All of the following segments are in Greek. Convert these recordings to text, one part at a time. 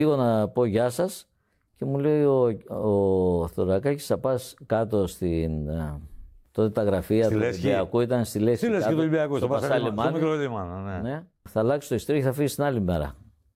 Πήγω να πω γεια σας και μου λέει ο Θωρακάκης, θα πας κάτω στην... τότε τα γραφεία του Ολυμπιακού ήταν στη Λέσχη. Στη Λέσχη του Ολυμπιακού, στο Πασάλι στο μικρό λιμάνι. Ναι. Ναι. Θα αλλάξει το ειστήριο και θα φύγει την άλλη μέρα.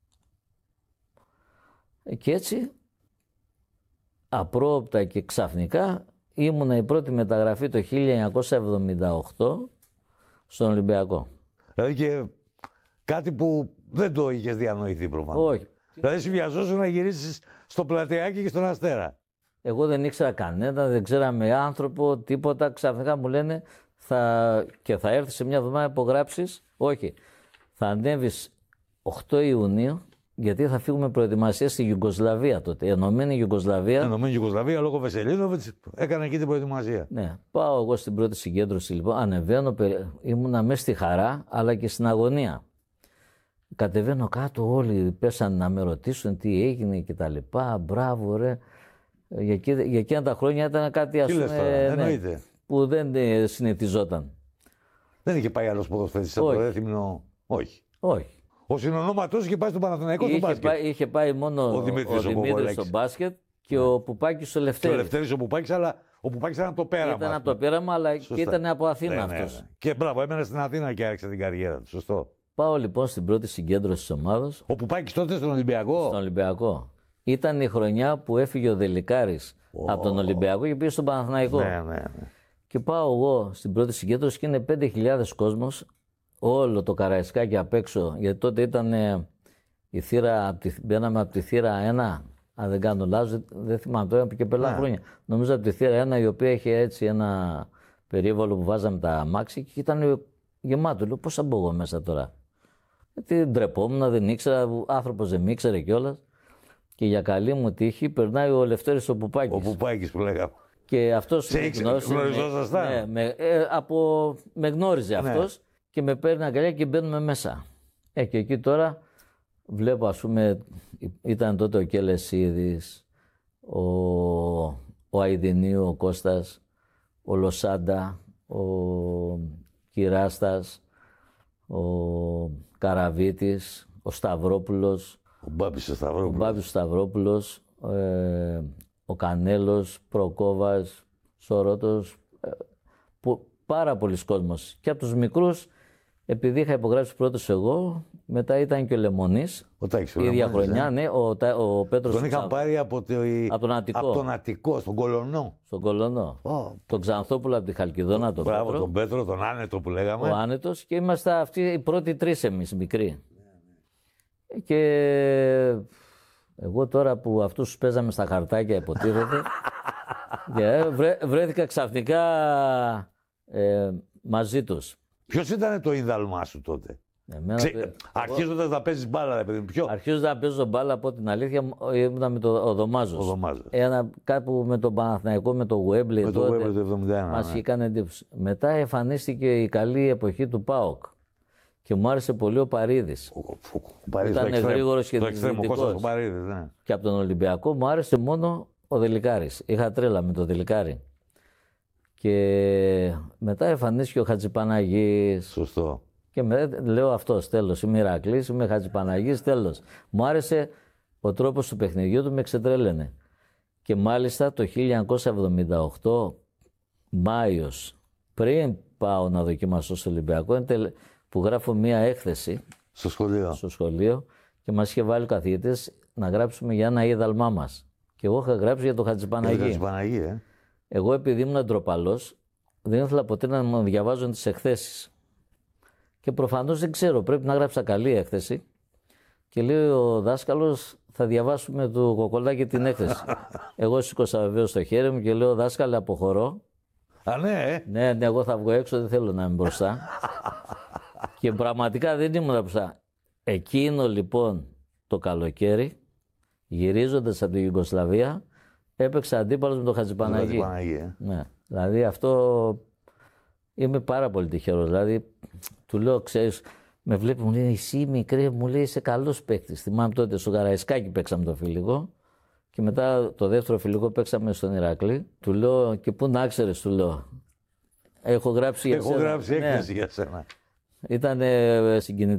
Και έτσι, απρόοπτα και ξαφνικά, ήμουνα η πρώτη μεταγραφή το 1978 στον Ολυμπιακό. Δηλαδή και κάτι που δεν το είχες διανοηθεί προφανώς. Όχι. Δηλαδή συμβιαζόσου να γυρίσεις στο Πλατεάκι και στον Αστέρα. Εγώ δεν ήξερα κανένα, δεν ξέραμε άνθρωπο, τίποτα. Ξαφνικά μου λένε και θα έρθει σε μια εβδομάδα να υπογράψεις. Όχι. Θα ανέβεις 8 Ιουνίου, γιατί θα φύγουμε προετοιμασία στη Ιουγκοσλαβία τότε. Ενωμένη Ιουγκοσλαβία. Ενωμένη Ιουγκοσλαβία, λόγω Βεσελίνοβιτς, έκανε εκεί την προετοιμασία. Ναι. Πάω εγώ στην πρώτη συγκέντρωση λοιπόν. Ανεβαίνω, ήμουνα μέσα στη χαρά, αλλά και στην αγωνία. Κατεβαίνω κάτω, όλοι πέσαν να με ρωτήσουν τι έγινε και τα λοιπά. Μπράβο, ρε. Για εκείνα τα χρόνια ήταν κάτι ας πούμε, που δεν συνηθιζόταν. Δεν είχε πάει άλλος ποδοσφαιριστής από το Έθιμνο. Όχι. Όχι. Ο συνονόματός είχε πάει στο Παναθηναϊκό στο μπάσκετ. Είχε πάει μόνο ο Δημήτρης στο μπάσκετ και ο Πουπάκης στο Λευτέρη. Ο Λευτέρης ο Πουπάκης, αλλά ο Πουπάκης ήταν από το πέραμα. Ήταν από το πέραμα, αλλά και ήταν από Αθήνα αυτός. Ναι. Και μπράβο, έμενε στην Αθήνα και άρχισε την καριέρα του. Σωστό. Πάω λοιπόν στην πρώτη συγκέντρωση της ομάδας. Ο Πουπάκης τότε στον Ολυμπιακό. Στον Ολυμπιακό. Ήταν η χρονιά που έφυγε ο Δελικάρης από τον Ολυμπιακό και πήγε στον Παναθηναϊκό. Ναι. Και πάω εγώ στην πρώτη συγκέντρωση και είναι 5.000 κόσμος, όλο το Καραϊσκάκι απ' έξω, γιατί τότε ήταν η θύρα, μπαίναμε από τη θύρα 1, αν δεν κάνω λάθος, δεν θυμάμαι τώρα και πολλά χρόνια. Νομίζω από τη θύρα 1, η οποία είχε έτσι ένα περίβολο που βάζαμε τα αμάξι και ήταν γεμάτο. Λέω, πώς θα μπω εγώ μέσα τώρα. Γιατί ντρεπόμουν, δεν ήξερα, ο άνθρωπος δεν μ' ήξερε κιόλας. Και για καλή μου τύχη περνάει ο Λευτέρης ο Πουπάκης. Ο Πουπάκης που λέγαμε. Και αυτός με γνώριζε αυτός και με παίρνει αγκαλιά και μπαίνουμε μέσα. Και εκεί τώρα βλέπω, ας πούμε, ήταν τότε ο Κελεσίδης, ο Αηδινίου, ο Κώστας, ο Λοσάντα, ο Κυράστας, ο Καραβίτης, ο Σταυρόπουλος, ο Μπάμπης Σταυρόπουλος, ο Κανέλος, Προκόβας, Σορώτος, πάρα πολλοί κόσμος. Και από τους μικρούς, επειδή είχα υπογράψει πρώτος εγώ, μετά ήταν και ο Λεμονής. Η ίδια χρονιά, ναι, ο Πέτρος. Τον είχαν πάρει από τον Αττικό, στον Κολονό. Στον Κολονό. Τον Ξανθόπουλο από τη Χαλκιδόνα, τον Πέτρο. Μπράβο, τον Πέτρο, τον Άνετο που λέγαμε. Ο Άνετος και είμαστε αυτοί οι πρώτοι τρεις εμείς, μικροί. Και εγώ τώρα που αυτούς παίζαμε στα χαρτάκια υποτίθεται, βρέθηκα ξαφνικά μαζί τους. Ποιος ήταν το ίνδαλμά σου τότε? Αρχίζοντας να παίζεις μπάλα, ρε παιδί μου, ποιο? Αρχίζοντας να παίζω μπάλα, από την αλήθεια, ήμουν με ο Δωμάζος. Κάπου με τον Παναθηναϊκό, με το Γουέμπλε. Με το Γουέμπλε το 1971. Μας είχε κάνει εντύπωση. Μετά εμφανίστηκε η καλή εποχή του ΠΑΟΚ. Και μου άρεσε πολύ ο Παρίδης. Ήταν γρήγορος και δυναμικός. Ναι. Και από τον Ολυμπιακό μου άρεσε μόνο ο Δελικάρης. Είχα τρέλα με τον Δελικάρη. Και μετά εμφανίστηκε ο Χατζηπαναγής. Σωστό. Και λέω αυτός, τέλος. Είμαι Ηρακλής, είμαι Χατζηπαναγής, τέλος. Μου άρεσε ο τρόπος του παιχνιδιού του, με ξετρέλαινε. Και μάλιστα το 1978, Μάιος, πριν πάω να δοκιμάσω στο Ολυμπιακό, που γράφω μία έκθεση στο σχολείο και μας είχε βάλει ο καθηγητής να γράψουμε για ένα είδαλμά μας. Και εγώ είχα γράψει για τον Χατζηπαναγή. Εγώ επειδή ήμουν ντροπαλός, δεν ήθελα ποτέ να μου διαβάζουν τις εκθέσεις. Και προφανώς δεν ξέρω, πρέπει να γράψα καλή έκθεση. Και λέει ο δάσκαλος, θα διαβάσουμε του Κοκολάκη την έκθεση. Εγώ σήκωσα βεβαίως το χέρι μου και λέω, δάσκαλε, αποχωρώ. Ναι, εγώ θα βγω έξω, δεν θέλω να είμαι μπροστά. Και πραγματικά δεν ήμουν μπροστά. Εκείνο λοιπόν το καλοκαίρι, γυρίζοντας από τη Ιουγκοσλαβία, έπαιξα αντίπαλος με τον Χατζηπαναγή. Ναι. Δηλαδή αυτό είμαι πάρα πολύ τυχερός. Δηλαδή του λέω, ξέρεις, με βλέπει, μου λέει, εσύ μικρή, μου λέει, είσαι καλός παίκτης. Θυμάμαι τότε στο Καραϊσκάκι παίξαμε το φιλικό και μετά το δεύτερο φιλικό παίξαμε στον Ηρακλή. Του λέω, και πού να ξέρεις, του λέω. Έχω γράψει έκθεση για σένα. Ήταν συγκινητικό.